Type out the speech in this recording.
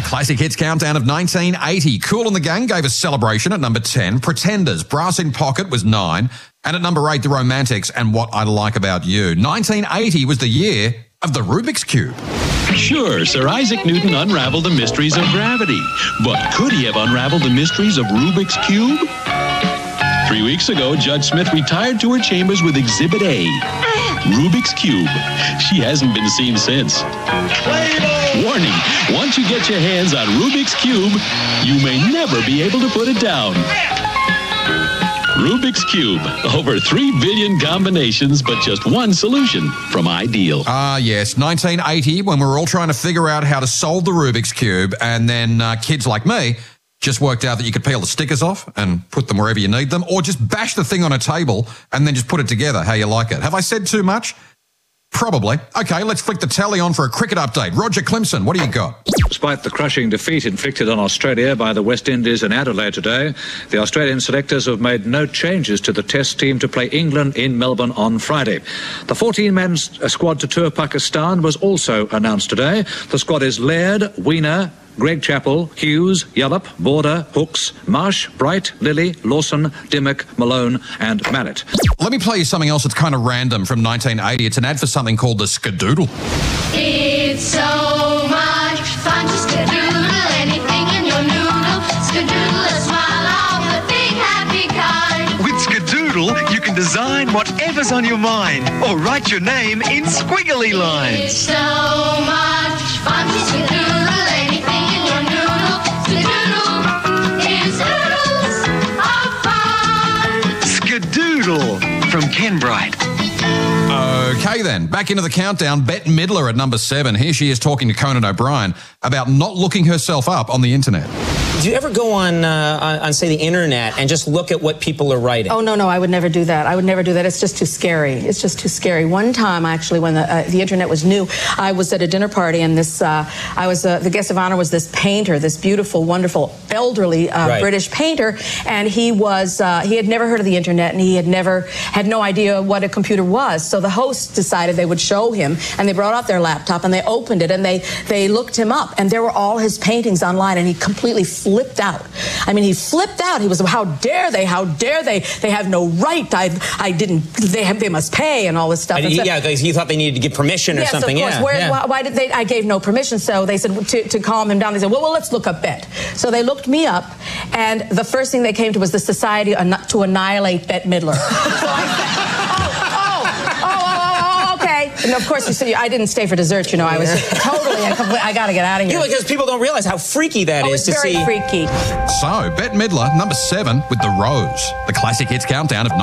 Classic Hits Countdown of 1980. Kool and the Gang gave us Celebration at number 10. Pretenders, Brass in Pocket was 9. And at number 8, The Romantics and What I Like About You. 1980 was the year of the Rubik's Cube. Sure, Sir Isaac Newton unraveled the mysteries of gravity. But could he have unraveled the mysteries of Rubik's Cube? 3 weeks ago, Judge Smith retired to her chambers with Exhibit A, Rubik's Cube. She hasn't been seen since. Warning, once you get your hands on Rubik's Cube, you may never be able to put it down. Rubik's Cube. Over 3 billion combinations, but just one solution from Ideal. Ah, yes, 1980, when we were all trying to figure out how to solve the Rubik's Cube, and then kids like me just worked out that you could peel the stickers off and put them wherever you need them, or just bash the thing on a table and then just put it together how you like it. Have I said too much? Probably. Okay, let's flick the tally on for a cricket update. Roger Clemson, what do you got? Despite the crushing defeat inflicted on Australia by the West Indies in Adelaide today, the Australian selectors have made no changes to the Test team to play England in Melbourne on Friday. The 14-man squad to tour Pakistan was also announced today. The squad is Laird, Weiner, Greg Chappell, Hughes, Yallop, Border, Hooks, Marsh, Bright, Lilly, Lawson, Dimmock, Malone and Mallet. Let me play you something else that's kind of random from 1980. It's an ad for something called the Skadoodle. It's so much fun to skadoodle anything in your noodle. Skadoodle a smile of the big happy kind. With Skadoodle, you can design whatever's on your mind or write your name in squiggly It's lines. so much fun to skadoodle anything in your noodle. Skadoodle is oodles of fun. Skadoodle from Ken Bright. Okay then, back into the countdown. Bette Midler at number 7. Here she is talking to Conan O'Brien about not looking herself up on the internet. Do you ever go on say, the internet and just look at what people are writing? Oh, no, I would never do that. I would never do that. It's just too scary. It's just too scary. One time, actually, when the internet was new, I was at a dinner party, and the guest of honor was this painter, this beautiful, wonderful, elderly British painter, and he had never heard of the internet, and he had no idea what a computer was. So the host decided they would show him, and they brought out their laptop, and they opened it, and they looked him up, and there were all his paintings online, and he completely flipped out. I mean, he flipped out. He was, how dare they, they have no right, they must pay, and all this stuff. Yeah, because he thought they needed to give permission or something. Yes, of course. Why did they? I gave no permission, so they said to calm him down. They said, well, let's look up Bette. So they looked me up, and the first thing they came to was the Society to Annihilate Bette Midler. So okay. And of course, you see, I didn't stay for dessert. I was totally, I got to get out of here. Yeah, because people don't realize how freaky that is to see. It's very freaky. So, Bette Midler, number 7 with The Rose. The Classic Hits Countdown of